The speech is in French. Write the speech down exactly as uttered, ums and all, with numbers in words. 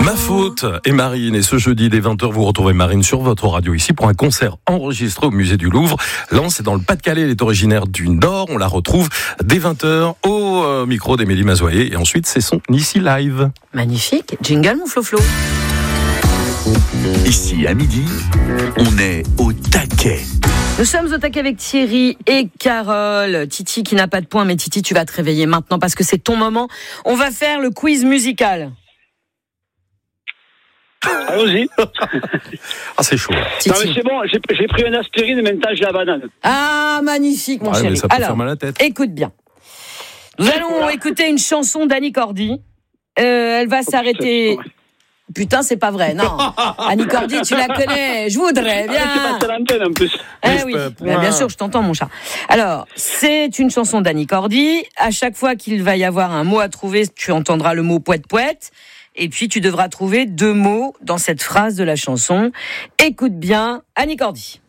Ma faute et Marine. Et ce jeudi dès vingt heures, vous retrouvez Marine sur votre radio ici pour un concert enregistré au musée du Louvre. Lens est dans le Pas-de-Calais, elle est originaire du Nord. On la retrouve dès vingt heures au euh, micro d'Émilie Mazoyer. Et ensuite, c'est son Ici Live. Magnifique. Jingle, mon Flo-Flo. Ici, à midi, on est au taquet. Nous sommes au taquet avec Thierry et Carole. Titi qui n'a pas de points, mais Titi, tu vas te réveiller maintenant parce que c'est ton moment. On va faire le quiz musical. Allons-y. Ah, c'est chaud. Non, mais c'est bon, j'ai, j'ai pris une aspirine et maintenant j'ai la banane. Ah, magnifique, mon Ouais, chéri. mais ça peut Alors, faire mal à la tête. écoute bien. Nous allons écouter une chanson d'Annie Cordy. Euh, elle va s'arrêter... Putain, c'est pas vrai, non. Annie Cordy, tu la connais. Je voudrais bien. Ah, c'est pas l'antenne en plus. Eh oui, bien, bien sûr, je t'entends, mon chat. Alors, c'est une chanson d'Annie Cordy. À chaque fois qu'il va y avoir un mot à trouver, tu entendras le mot poète poète. Et puis, tu devras trouver deux mots dans cette phrase de la chanson. Écoute bien, Annie Cordy.